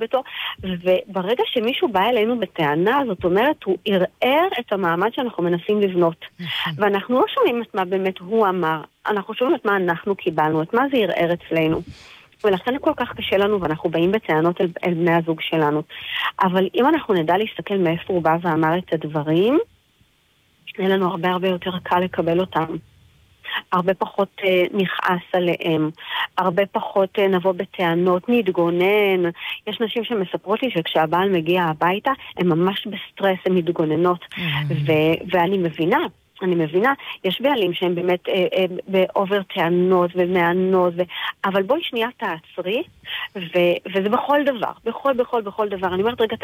בתור, וברגע שמישהו בא אלינו בטענה, זאת אומרת, הוא ערער את המעמד שאנחנו מנסים לבנות. ואנחנו לא שומעים את מה באמת הוא אמר, אנחנו שומעים את מה אנחנו קיבלנו, את מה זה ערער אצלנו. ולכן כל כך קשה לנו, ואנחנו באים בטענות אל בני הזוג שלנו. אבל אם אנחנו נדע להסתכל מאיפה הוא בא ואמר את הדברים, יהיה לנו הרבה יותר קל לקבל אותם. הרבה פחות נכעס עליהם, הרבה פחות נבוא בטענות, נתגונן. יש נשים שמספרות לי שכשהבעל מגיע הביתה, הן ממש בסטרס, הן מתגוננות. ואני מבינה, יש בעלים שהם באמת באובר טענות ומענות, אבל בואי שנייה תעצרי, וזה בכל דבר, אני אומרת רגע,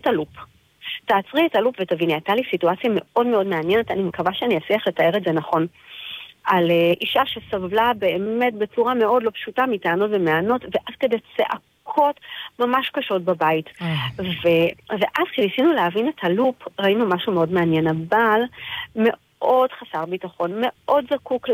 תעצרי את הלופ ותביני, הייתה לי סיטואציה מאוד מאוד מעניינת, אני מקווה שאני אצליח לתאר את זה נכון, על אישה שסבלה באמת בצורה מאוד לא פשוטה מטענות ומענות, ואז כדי צעקות ממש קשות בבית. ואז כשניסינו להבין את הלופ, ראינו משהו מאוד מעניין. הבעל מאוד חסר ביטחון, מאוד זקוק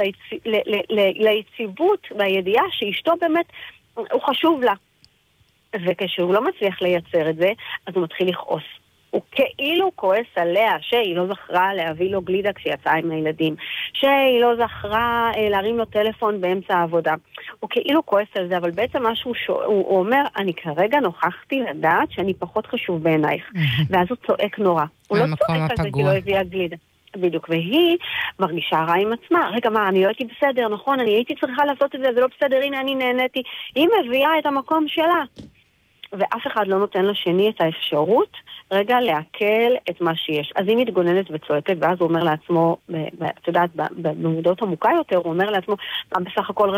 ליציבות והידיעה שאשתו באמת, הוא חשוב לה. וכשהוא לא מצליח לייצר את זה, אז הוא מתחיל לכעוס. הוא כאילו כועס עליה שהיא לא זכרה להביא לו גלידה כשיצאה עם הילדים, שהיא לא זכרה להרים לו טלפון באמצע העבודה. הוא כאילו כועס על זה, אבל בעצם משהו הוא אומר, אני כרגע נוכחתי לדעת שאני פחות חשוב בעינייך. ואז הוא צועק נורא. הוא לא צועק על זה כי לא הביאה גלידה. בדיוק, והיא מרגישה רע עם עצמה. רגע, מה, אני לא הייתי בסדר, נכון? אני הייתי צריכה לעשות את זה, זה לא בסדר, הנה אני נהניתי. היא מביאה את המקום שלה. ואף אחד לא נותן לשני את האפשרות רגע להקל את מה שיש. אז היא מתגוננת וצועקת, ואז הוא אומר לעצמו, את יודעת, במודעות עמוקה יותר, הוא אומר לעצמו, מה בסך הכל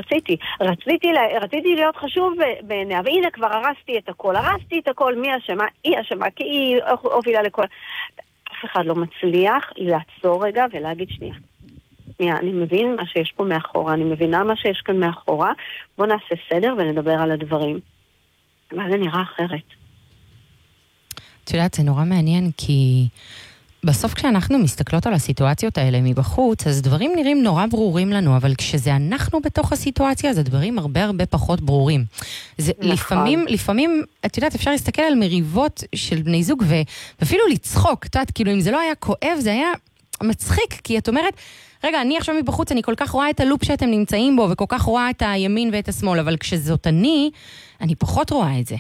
רציתי להיות חשוב בעיניה, והנה כבר הרסתי את הכל, מי אשמה? היא אשמה, כי היא הובילה לכל. אף אחד לא מצליח לעצור רגע ולהגיד שנייה, אני מבין מה שיש פה מאחורה, אני מבינה מה שיש כאן מאחורה, בוא נעשה סדר ונדבר על הדברים. ואז זה נראה אחרת. את יודעת, זה נורא מעניין, כי בסוף כשאנחנו מסתכלות על הסיטואציות האלה מבחוץ, אז דברים נראים נורא ברורים לנו, אבל כשזה אנחנו בתוך הסיטואציה, אז הדברים הרבה פחות ברורים. זה לפעמים, את יודעת, אפשר להסתכל על מריבות של בני זוג, ואפילו לצחוק, את יודעת, כאילו אם זה לא היה כואב, זה היה מצחיק, כי את אומרת, רגע, אני עכשיו מבחוץ, אני כל כך רואה את הלופ שאתם נמצאים בו, וכל כך רואה את הימין ואת השמאל, אבל כשזאת אני פחות רואה את זה.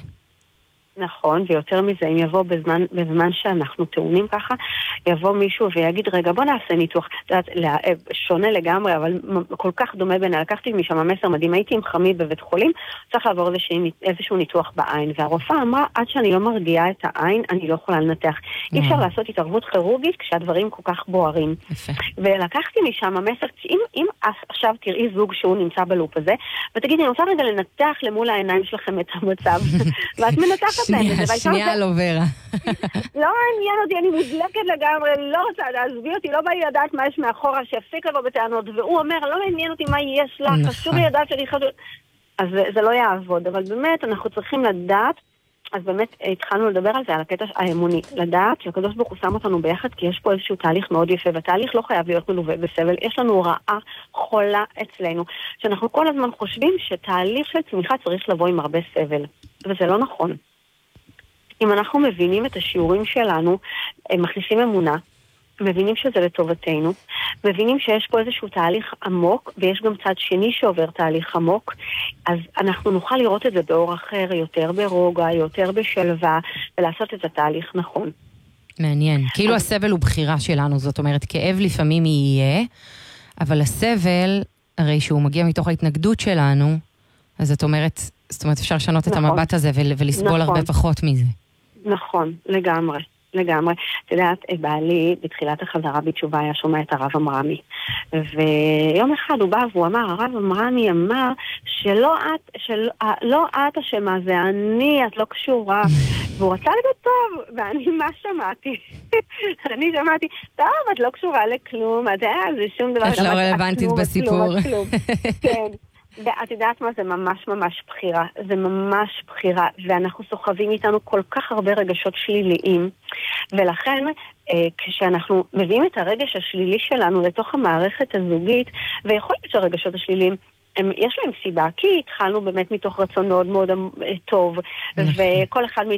נכון, ויותר מזה, אם יבוא בזמן שאנחנו טעונים ככה, יבוא מישהו ויגיד, רגע, בוא נעשה ניתוח, שונה לגמרי, אבל כל כך דומה בין, לקחתי משם מסר מדהים, הייתי עם חמי בבית חולים, צריך לעבור איזשהו ניתוח בעין, והרופאה אמרה, עד שאני לא מרגיעה את העין, אני לא יכולה לנתח. אי אפשר לעשות התערבות כירורגית כשהדברים כל כך בוערים. ולקחתי משם מסר, אם עכשיו תראי זוג שהוא נמצא בלופ הזה, ותגידי, אני רוצה רגע לנתח למול העיניים שלכם את המצב, ואת מנתחת שנייה על עוברה. לא מעניין אותי, אני מודלקת לגמרי, לא רוצה להסביר אותי, לא בא לי לדעת מה יש מאחורה, שיפסיק לבוא בטענות, והוא אומר, לא מעניין אותי מה יש לה, חשוב לי לדעת שאני חשוב. אז זה לא יעבוד, אבל באמת אנחנו צריכים לדעת, אז באמת התחלנו לדבר על זה, על הקטע האמוני, לדעת שהקדוש ברוך הוא שם אותנו ביחד, כי יש פה איזשהו תהליך מאוד יפה, והתהליך לא חייב להיות מלווה בסבל, יש לנו רעה חולה אצלנו, שאנחנו כל הזמן חושבים שתהליך של צמיחה צריך לבוא עם הרבה סבל, וזה לא נכון. אם אנחנו מבינים את השיעורים שלנו, מכניסים אמונה, מבינים שזה לטובתנו, מבינים שיש פה איזשהו תהליך עמוק, ויש גם צד שני שעובר תהליך עמוק, אז אנחנו נוכל לראות את זה באור אחר, יותר ברוגע, יותר בשלווה, ולעשות את התהליך נכון. מעניין. כאילו הסבל הוא בחירה שלנו, זאת אומרת, כאב לפעמים יהיה, אבל הסבל, הרי שהוא מגיע מתוך ההתנגדות שלנו, אז זאת אומרת אפשר לשנות את המבט הזה ולסבול הרבה פחות מזה. נכון, לגמרי. את יודעת, בעלי בתחילת החזרה בתשובה היה שומע את הרב אמרמי. ויום אחד הוא בא והוא אמר, הרב אמרמי אמר שלא את אשמה, זה אני, את לא קשורה. והוא רצה לי טוב, ואני מה שמעתי? אני שמעתי, טוב, את לא קשורה לכלום, זה שום דבר. את לא רלוונטית בסיפור. כן. ואת יודעת מה, זה ממש בחירה, זה ממש בחירה, ואנחנו סוחבים איתנו כל כך הרבה רגשות שליליים, ולכן כשאנחנו מביאים את הרגש השלילי שלנו לתוך המערכת הזוגית, ויכול להיות שהרגשות השליליים, יש להם סיבה, כי התחלנו באמת מתוך רצון מאוד מאוד טוב, וכל אחד